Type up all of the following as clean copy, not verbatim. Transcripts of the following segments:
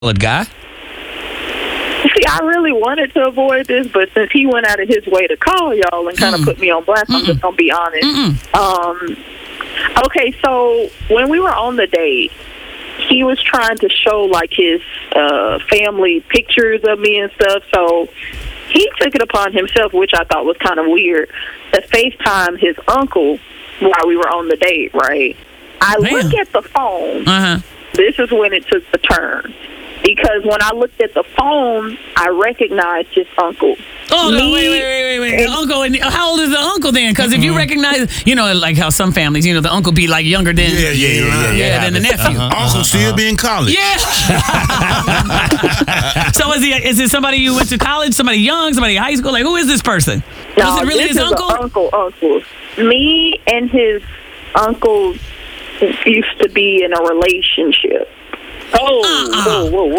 guy. See, I really wanted to avoid this, but since he went out of his way to call y'all and kind of put me on blast, I'm just going to be honest. Okay, so when we were on the date, he was trying to show, like, his family pictures of me and stuff, so he took it upon himself, which I thought was kind of weird, to FaceTime his uncle while we were on the date, right? I look at the phone. This is when it took the turn. Because when I looked at the phone, I recognized his uncle. Oh, no, wait. Uncle, and how old is the uncle then? Because if you recognize, like how some families, the uncle be like younger than than the nephew. Uncle still be in college. Yeah. So is it somebody you went to college, somebody young, somebody in high school? Like, who is this person? No, is it really his uncle? Uncle. Me and his uncle used to be in a relationship. Whoa. Hold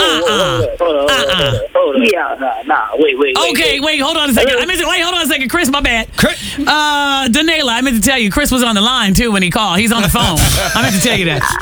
on. Yeah. Wait. Okay, wait, hold on a second. Hold on a second. Chris, my bad. Danela, I meant to tell you, Chris was on the line, too, when he called. He's on the phone. I meant to tell you that.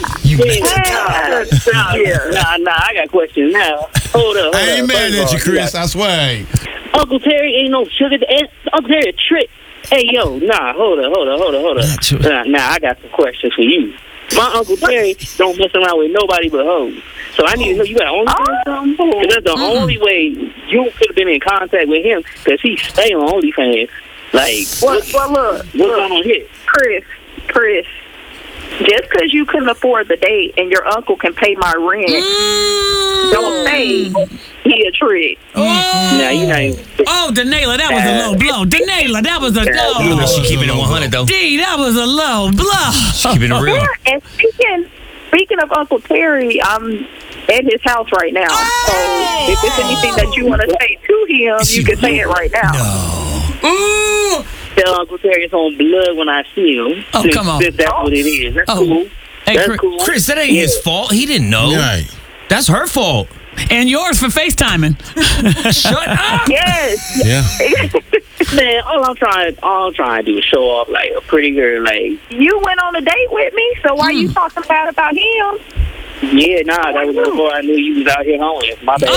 Nah, I got questions now. Hold up. I ain't mad at you, Chris. I swear. Uncle Terry ain't no sugar. Uncle Terry a trick. Hey, yo, hold up. Nah, I got some questions for you. My Uncle Terry don't mess around with nobody but hoes. So I need to know, you got OnlyFans or something? Because that's the only way you could have been in contact with him, because he stay on OnlyFans. Like, what's going on here? Chris, just because you couldn't afford the date and your uncle can pay my rent, don't say he a trick. Now, you know. Oh, Danela, that was a low blow. Danela, that was a low. She keeping it 100 though. D, that was a low blow. She keeping it real. Yeah, and speaking of Uncle Terry, I'm at his house right now. So if there's anything that you want to say to him, you can say it right now. Tell Uncle Terry it's on blood when I see him. Oh, come on. That's what it is. That's cool. Hey, That's cool. Chris, that ain't his fault. He didn't know. Right. That's her fault. And yours for FaceTiming. Shut up. Yes. Yeah. Man, all I'm trying to do is show off like a pretty girl. Like, you went on a date with me, so why you talking bad about him? Yeah, that was before I knew you was out here homeless. My bad.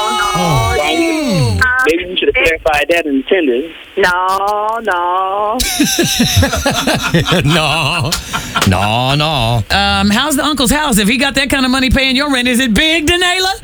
Maybe you should have clarified that in the Tinder. No. No. How's the uncle's house? If he got that kind of money paying your rent, is it big, Danela?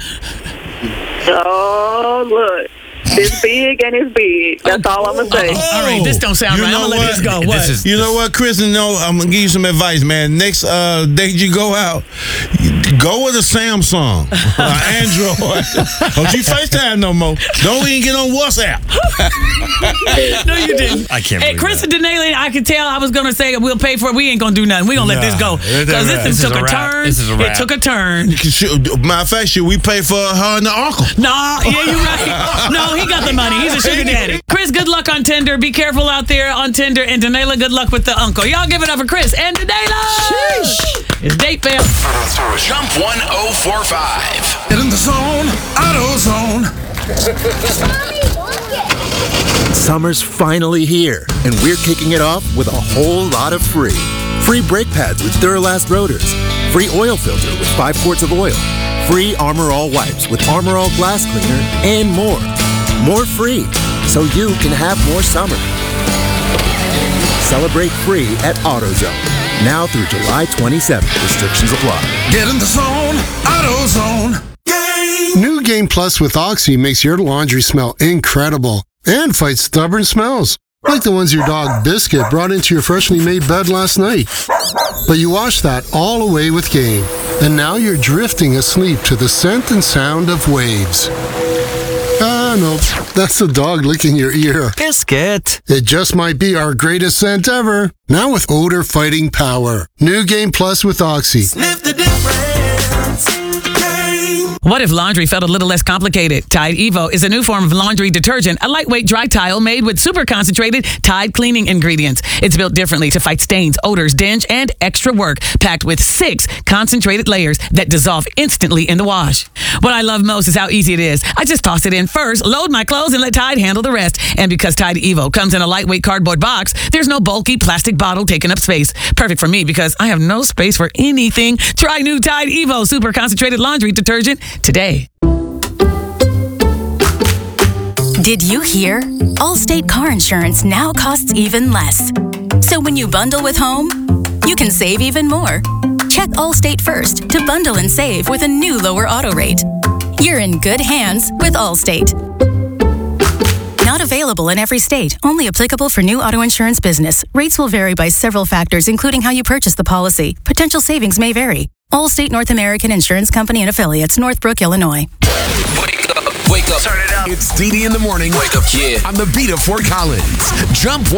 Oh, look. It's big and it's big. That's all I'm going to say. All right, this don't sound right. I'm going to let this go. What? You know what, Chris? I'm going to give you some advice, man. Next date you go out, go with a Samsung, Android. Don't you FaceTime no more. Don't even get on WhatsApp. No, you didn't. I can't. Hey, Chris and Danela, I could tell I was going to say we'll pay for it. We ain't going to do nothing. We're going to let this go. Because this took a turn. This is a wrap. It took a turn. Matter of fact, should we pay for her and the uncle? Nah, yeah, you're right. No, he got the money. He's a sugar daddy. Chris, good luck on Tinder. Be careful out there on Tinder. And Danela, good luck with the uncle. Y'all give it up for Chris and Danela. Sheesh. It's Date Fail. Jump 1045. Get in the zone, AutoZone. Summer's finally here, and we're kicking it off with a whole lot of free. Free brake pads with Duralast rotors. Free oil filter with 5 quarts of oil. Free Armor All wipes with Armor All glass cleaner, and more. More free, so you can have more summer. Celebrate free at AutoZone. Now through July 27th. Restrictions apply. Get in the zone, AutoZone. New Game Plus with Oxy makes your laundry smell incredible and fights stubborn smells, like the ones your dog Biscuit brought into your freshly made bed last night. But you washed that all away with Game, and now you're drifting asleep to the scent and sound of waves. Nope, that's the dog licking your ear. Biscuit. It just might be our greatest scent ever. Now with odor fighting power. New Game Plus with Oxy. Sniff the difference. What if laundry felt a little less complicated? Tide Evo is a new form of laundry detergent, a lightweight dry tile made with super concentrated Tide cleaning ingredients. It's built differently to fight stains, odors, dinge, and extra work, packed with 6 concentrated layers that dissolve instantly in the wash. What I love most is how easy it is. I just toss it in first, load my clothes, and let Tide handle the rest. And because Tide Evo comes in a lightweight cardboard box, there's no bulky plastic bottle taking up space. Perfect for me because I have no space for anything. Try new Tide Evo super concentrated laundry detergent today. Did you hear? Allstate car insurance now costs even less. So when you bundle with home, you can save even more. Check Allstate first to bundle and save with a new lower auto rate. You're in good hands with Allstate. Not available in every state. Only applicable for new auto insurance business. Rates will vary by several factors, including how you purchase the policy. Potential savings may vary. Allstate North American Insurance Company and Affiliates, Northbrook, Illinois. Wake up. Turn it up. It's DD in the morning. Wake up, yeah. On the beat of Fort Collins. Jump